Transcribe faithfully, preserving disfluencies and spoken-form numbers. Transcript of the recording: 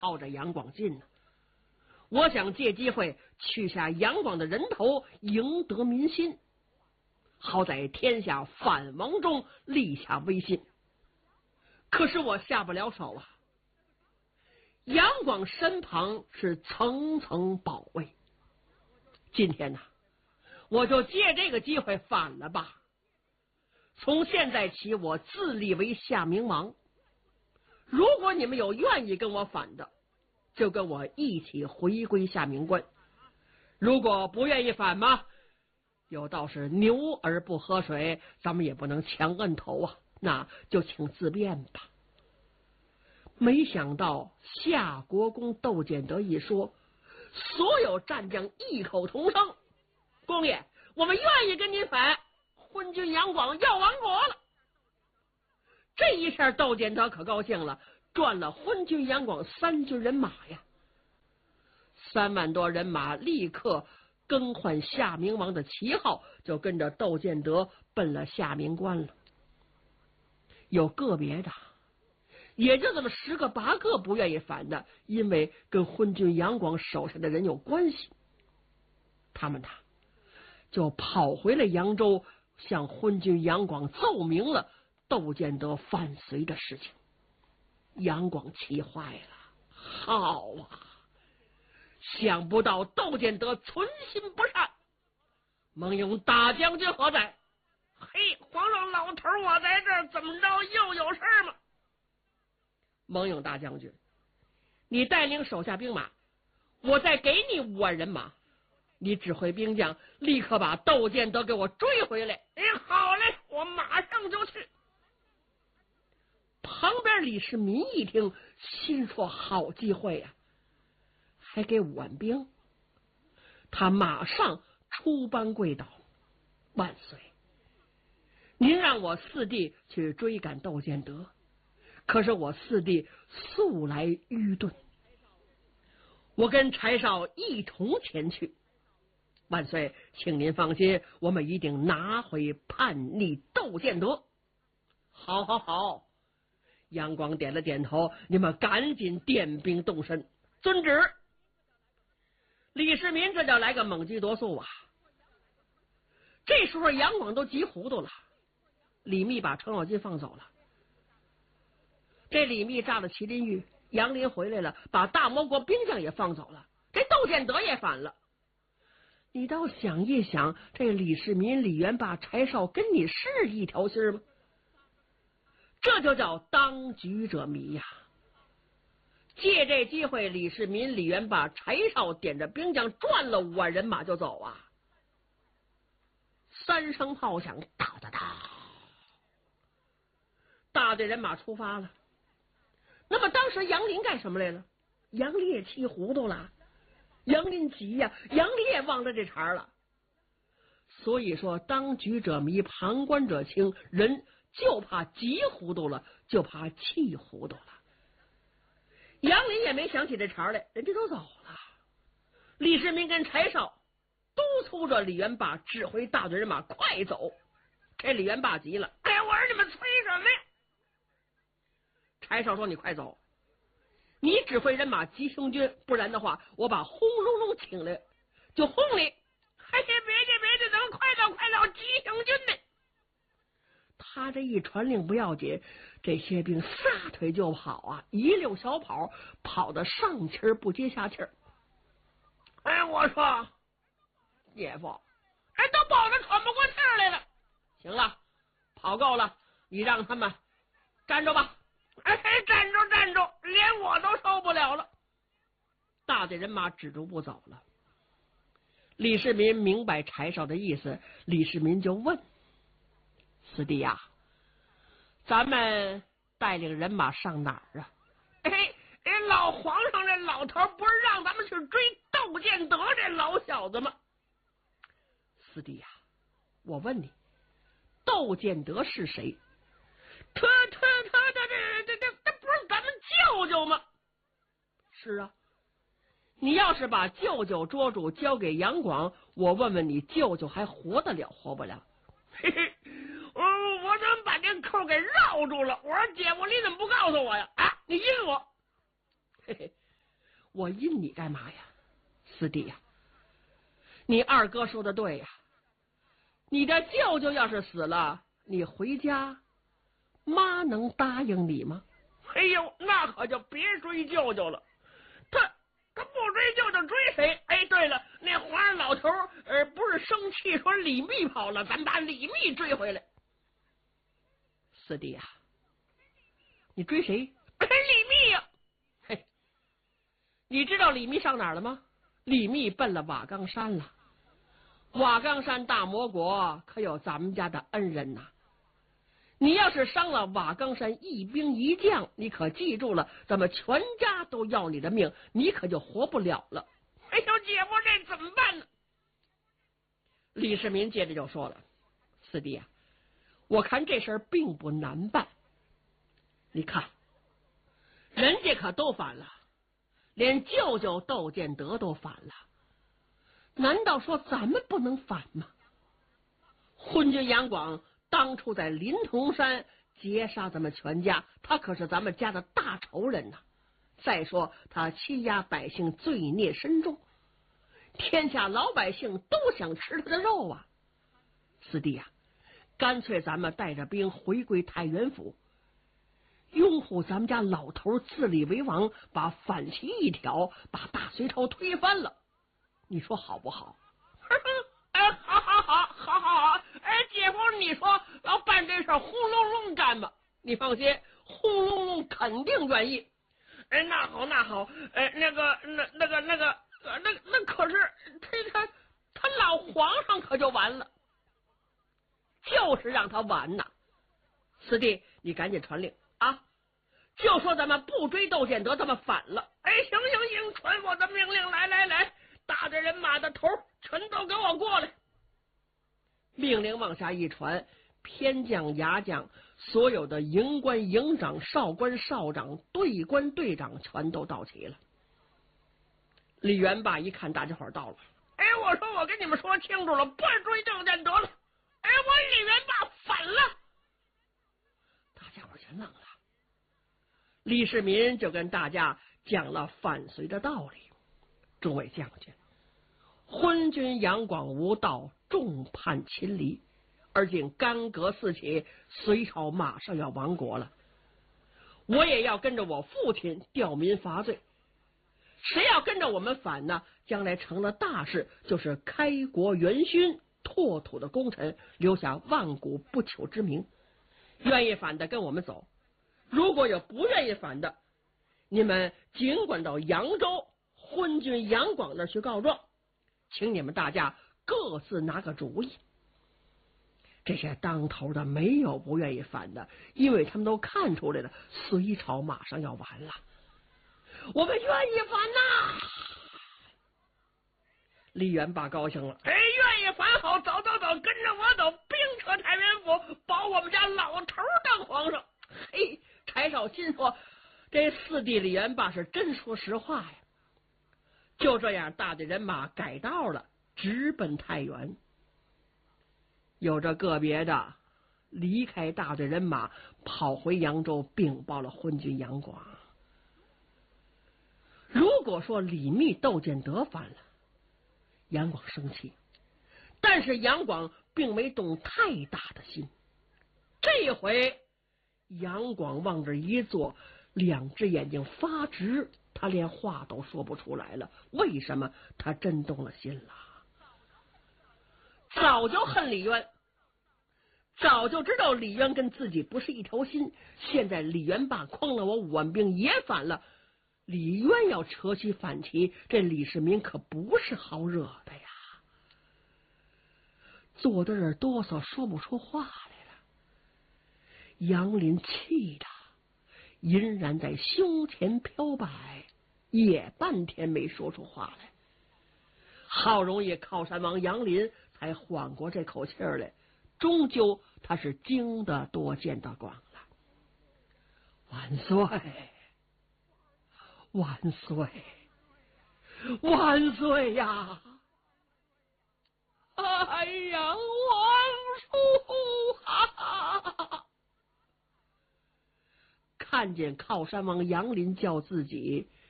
靠着杨广近呢。我想借机会取下杨广的人头，赢得民心，好在天下反王中立下威信。可是我下不了手啊！杨广身旁是层层保卫。今天呢，我就借这个机会反了吧。从现在起，我自立为夏明王。如果你们有愿意跟我反的，就跟我一起回归夏明关；如果不愿意反嘛，有道是牛而不喝水，咱们也不能强摁头啊，那就请自便吧。没想到夏国公窦建德一说，所有战将异口同声：公爷，我们愿意跟您反，昏君杨广要亡国了。这一下窦建德可高兴了，赚了昏君杨广三军人马呀！三万多人马立刻更换夏明王的旗号，就跟着窦建德奔了夏明关了。有个别的，也就这么十个八个不愿意反的，因为跟昏君杨广手下的人有关系，他们呐就跑回了扬州，向昏君杨广奏明了窦建德反隋的事情。杨广气坏了，好啊！想不到窦建德存心不善，蒙勇大将军何在？嘿，皇上老头我在这儿，怎么着又有事吗？蒙勇大将军，你带领手下兵马，我再给你五万人马，你指挥兵将立刻把窦建德给我追回来。哎，好嘞，我马上就去。旁边李世民一听，心说好机会呀、啊，还给五万兵。他马上出班跪倒：万岁！您让我四弟去追赶窦建德，可是我四弟素来愚钝，我跟柴少一同前去。万岁，请您放心，我们一定拿回叛逆窦建德。好好好！杨广点了点头，你们赶紧点兵动身。遵旨。李世民这叫来个猛击夺速啊！这时候杨广都急糊涂了。李密把程咬金放走了，这李密炸了麒麟玉，杨林回来了，把大魔国兵将也放走了，这窦建德也反了。你倒想一想，这李世民、李元霸、柴少跟你是一条心吗？这就叫当局者迷呀！借这机会，李世民、李元霸、柴少点着兵将转了五万人马就走啊！三声炮响，哒哒哒，大队人马出发了。那么当时杨林干什么来了？杨林也气糊涂了，杨林急呀、啊，杨林也忘了这茬了。所以说，当局者迷，旁观者清，人就怕急糊涂了，就怕气糊涂了。杨林也没想起这茬来，人家都走了。李世民跟柴少督促着李元霸指挥大队人马快走。这李元霸急了，哎，我说你们催什么呀？柴少说：“你快走，你指挥人马急行军，不然的话，我把轰隆隆请来就轰你。”哎，别介别介，咱们快走快走，急行军呢！他这一传令不要紧，这些兵撒腿就跑啊，一溜小跑，跑得上气儿不接下气儿。哎，我说姐夫，哎，都跑得喘不过气儿来了。行了，跑够了，你让他们站住吧。哎，站住站住，连我都受不了了。大队人马止住不走了。李世民明白柴少的意思，李世民就问：“四弟呀、啊，咱们带领人马上哪儿啊？”哎哎，老皇上这老头不是让咱们去追窦建德这老小子吗？四弟呀、啊，我问你，窦建德是谁？他他他他这这这这不是咱们舅舅吗？是啊，你要是把舅舅捉住交给杨广，我问问你，舅舅还活得了活不了？嘿嘿，我我怎么把这扣给绕住了？我说姐夫，你怎么不告诉我呀？啊，你阴我！嘿嘿， 我阴你干嘛呀？四弟呀，你二哥说的对呀，你的舅舅要是死了，你回家，妈能答应你吗？ 哎呦，那可就别追舅舅了，他他不追舅舅追谁？哎，对了，那皇上老头呃不是生气说李密跑了，咱把李密追回来。 四弟呀，你追谁？ 李密呀！ 嘿，你知道李密上哪儿了吗？李密奔了瓦岗山了。瓦岗山大魔国可有咱们家的恩人呐！你要是伤了瓦岗山一兵一将，你可记住了，咱们全家都要你的命，你可就活不了了。 哎呦，姐夫，这怎么办呢？ 李世民接着就说了：“四弟啊，我看这事儿并不难办。你看，人家可都反了，连舅舅窦建德都反了，难道说咱们不能反吗？昏君杨广当初在临潼山劫杀咱们全家，他可是咱们家的大仇人呐。再说他欺压百姓，罪孽深重，天下老百姓都想吃他的肉啊！四弟啊，干脆咱们带着兵回归太原府，拥护咱们家老头自立为王，把反旗一挑，把大隋朝推翻了，你说好不好？ 哎，好好好，好好好！哎，姐夫，你说要办这事，轰隆隆干吧？ 你放心，轰隆隆肯定愿意。 哎，那好，那好，哎，那个，那那个，那个，那那可是他他他老皇上可就完了， 就是让他完呐！四弟，你赶紧传令啊！就说咱们不追窦建德，咱们反了。 哎，行行行，传我的命令，来来来，大队人马的头全都给我过来！ 命令往下一传，偏将、牙将，所有的营官、营长、少官、少长、队官、队长全都到齐了。李元霸一看大家伙到了， 哎，我说我跟你们说清楚了，不追窦建德了。哎，我李元霸反了。 大家伙全愣了。李世民就跟大家讲了反隋的道理。众位将军，昏君杨广无道，众叛亲离，而今干戈四起，隋朝马上要亡国了。我也要跟着我父亲吊民伐罪。谁要跟着我们反呢？将来成了大事，就是开国元勋、拓土的功臣，留下万古不朽之名。愿意反的跟我们走，如果有不愿意反的，你们尽管到扬州昏君杨广那儿去告状，请你们大家各自拿个主意。这些当头的没有不愿意反的，因为他们都看出来了，隋朝马上要完了，我们愿意反呐！李元霸高兴了， 哎，愿意反好，走走走，跟着我走，兵扯太原府，保我们家老头当皇上。 嘿，柴绍兴说，这四弟李元霸是真说实话呀。就这样，大队人马改道了，直奔太原。有着个别的离开大队人马，跑回扬州禀报了昏君杨广。如果说李密、窦建德反了，杨广生气，但是杨广并没动太大的心。这回杨广往这一坐，两只眼睛发直，他连话都说不出来了。为什么？他真动了心了。早就恨李渊，早就知道李渊跟自己不是一条心。现在李元霸诓了我五万兵也反了，李渊要扯起反旗，这李世民可不是好惹的呀。坐在这儿哆嗦，说不出话来了。杨林气的隐然在胸前飘摆，也半天没说出话来。好容易靠山王杨林才缓过这口气来，终究他是经得多见得广了。万岁！万岁！万岁呀！ 哎呀，王叔哈！ 看见靠山王杨林叫自己，